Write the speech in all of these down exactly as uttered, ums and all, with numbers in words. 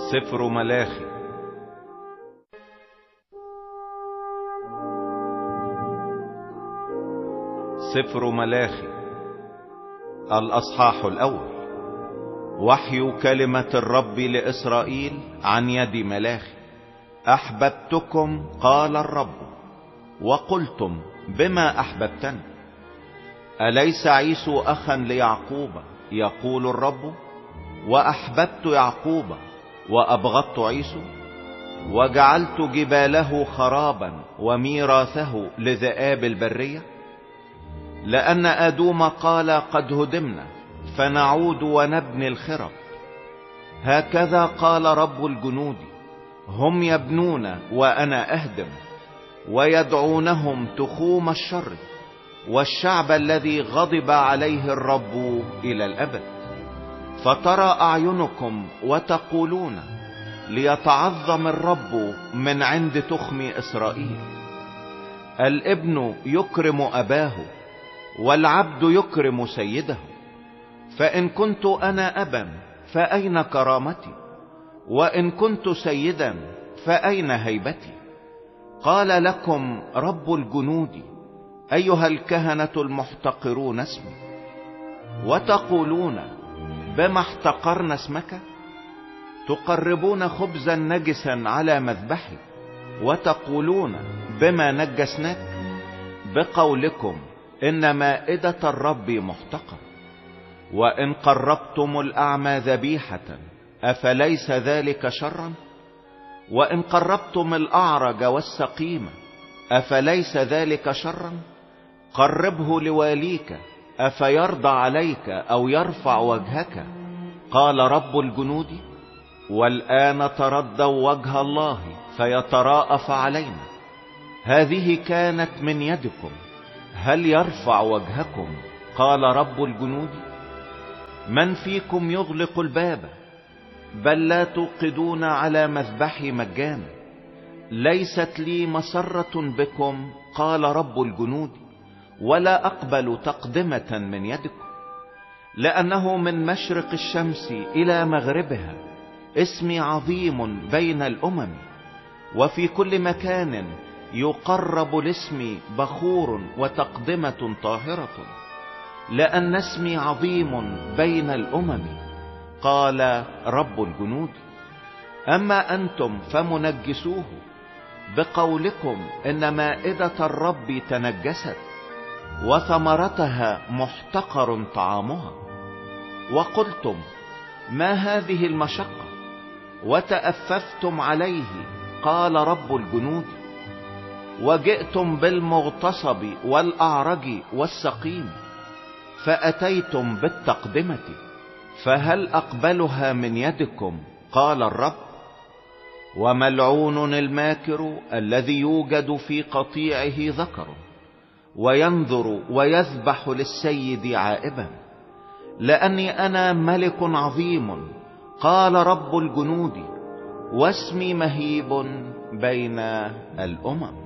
سفر ملاخي. سفر ملاخي الأصحاح الأول. وحي كلمة الرب لإسرائيل عن يد ملاخي. أحببتكم قال الرب، وقلتم بما أحببتني؟ أليس عيسو أخا ليعقوب يقول الرب؟ وأحببت يعقوب وأبغضت عيسو، وجعلت جباله خرابا وميراثه لذئاب البرية. لأن أدوم قال قد هدمنا فنعود ونبني الخرب. هكذا قال رب الجنود، هم يبنون وأنا أهدم، ويدعونهم تخوم الشر، والشعب الذي غضب عليه الرب إلى الأبد. فترى أعينكم وتقولون ليتعظم الرب من عند تخم إسرائيل. الابن يكرم أباه، والعبد يكرم سيده. فإن كنت أنا أبا فأين كرامتي؟ وإن كنت سيدا فأين هيبتي؟ قال لكم رب الجنود أيها الكهنة المحتقرون اسمي، وتقولون بما احتقرنا اسمك؟ تقربون خبزا نجسا على مذبحي، وتقولون بما نجسناك؟ بقولكم إن مائدة الرب محتقر. وإن قربتم الأعمى ذبيحة أفليس ذلك شرا؟ وإن قربتم الأعرج والسقيم أفليس ذلك شرا؟ قربه لواليك أفيرضى عليك أو يرفع وجهك؟ قال رب الجنود. والآن تردوا وجه الله فيتراءف علينا. هذه كانت من يدكم، هل يرفع وجهكم؟ قال رب الجنود. من فيكم يغلق الباب؟ بل لا توقدون على مذبحي مجانا. ليست لي مسرة بكم قال رب الجنود، ولا أقبل تقدمة من يدكم. لأنه من مشرق الشمس إلى مغربها اسمي عظيم بين الأمم، وفي كل مكان يقرب لاسمي بخور وتقدمة طاهرة، لأن اسمي عظيم بين الأمم، قال رب الجنود. أما أنتم فمنجسوه بقولكم إن مائدة الرب تنجست، وثمرتها محتقر طعامها. وقلتم ما هذه المشقة؟ وتأففتم عليه، قال رب الجنود. وجئتم بالمغتصب والأعرج والسقيم، فأتيتم بالتقدمة، فهل أقبلها من يدكم؟ قال الرب. وملعون الماكر الذي يوجد في قطيعه ذكر، وينظر ويذبح للسيد عائبا. لأني أنا ملك عظيم، قال رب الجنود، واسمي مهيب بين الأمم.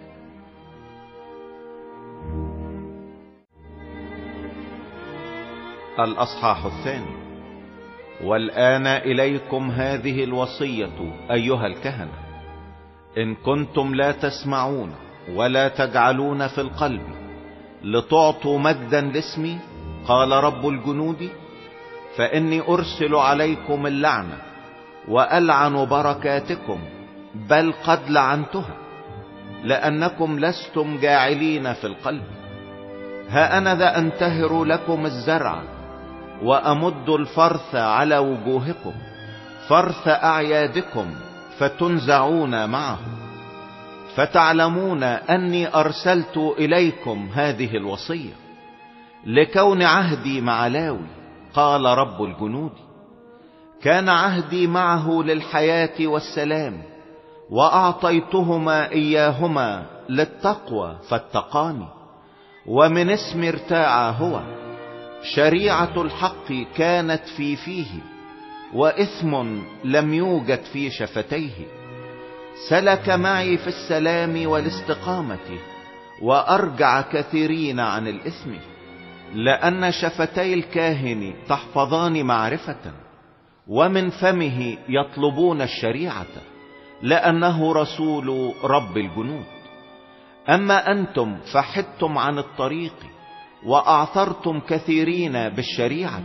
الأصحاح الثاني. والآن إليكم هذه الوصية أيها الكهنة: إن كنتم لا تسمعون ولا تجعلون في القلب لتعطوا مجدا لاسمي، قال رب الجنود، فإني أرسل عليكم اللعنة وألعن بركاتكم، بل قد لعنتها، لأنكم لستم جاعلين في القلب. ها أنا ذا أنتهر لكم الزرع وأمد الفرث على وجوهكم، فرث أعيادكم، فتنزعون معه. فتعلمون أني أرسلت إليكم هذه الوصية لكون عهدي مع لاوي، قال رب الجنود. كان عهدي معه للحياة والسلام، وأعطيتهما إياهما للتقوى فاتقاني، ومن اسم ارتاع هو. شريعة الحق كانت في فيه، وإثم لم يوجد في شفتيه. سلك معي في السلام والاستقامة، وأرجع كثيرين عن الإثم. لأن شفتي الكاهن تحفظان معرفة، ومن فمه يطلبون الشريعة، لأنه رسول رب الجنود. أما أنتم فحدتم عن الطريق، وأعثرتم كثيرين بالشريعة،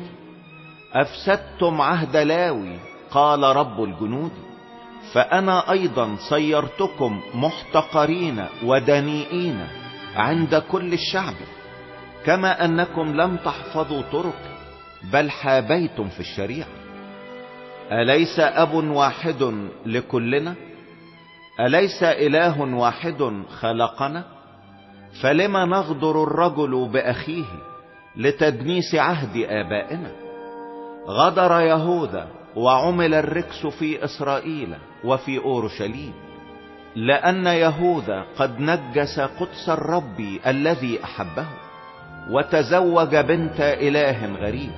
أفسدتم عهد لاوي، قال رب الجنود. فأنا أيضا صيرتكم محتقرين ودنيئين عند كل الشعب، كما أنكم لم تحفظوا طرق، بل حابيتم في الشريعة. أليس أب واحد لكلنا؟ أليس إله واحد خلقنا؟ فلما نغدر الرجل بأخيه لتدنيس عهد آبائنا؟ غدر يهوذا وعمل الركس في إسرائيل وفي أورشليم، لأن يهوذا قد نجس قدس الرب الذي أحبه، وتزوج بنت إله غريب.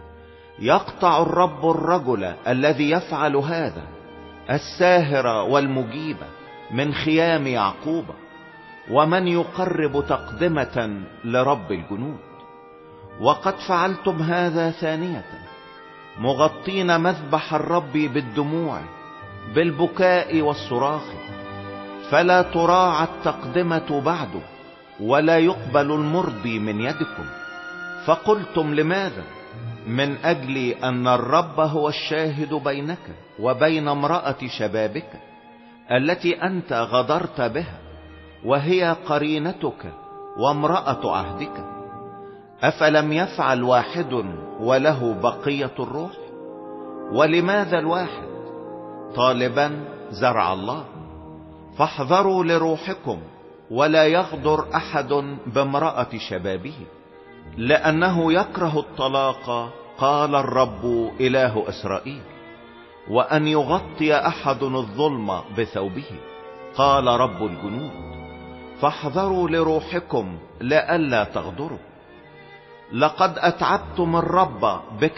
يقطع الرب الرجل الذي يفعل هذا، الساهر والمجيب من خيام يعقوب، ومن يقرب تقدمة لرب الجنود. وقد فعلتم هذا ثانية، مغطين مذبح الرب بالدموع بالبكاء والصراخ، فلا تراعى التقدمة بعد، ولا يقبل المرضي من يدكم. فقلتم لماذا؟ من أجل أن الرب هو الشاهد بينك وبين امرأة شبابك التي أنت غدرت بها، وهي قرينتك وامرأة عهدك. أفلم يفعل واحد وله بقية الروح؟ ولماذا الواحد طالبا زرع الله؟ فاحذروا لروحكم، ولا يغدر أحد بامرأة شبابه، لأنه يكره الطلاق، قال الرب إله إسرائيل، وأن يغطي أحد الظلم بثوبه، قال رب الجنود. فاحذروا لروحكم لئلا تغدروا. لقد أتعبتم الرب بك